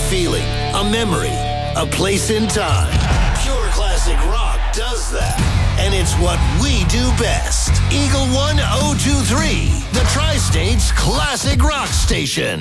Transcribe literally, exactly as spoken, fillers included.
feeling, a memory, a place in time. Pure classic rock does that. And it's what we do best. Eagle one oh two three, the Tri-State's classic rock station.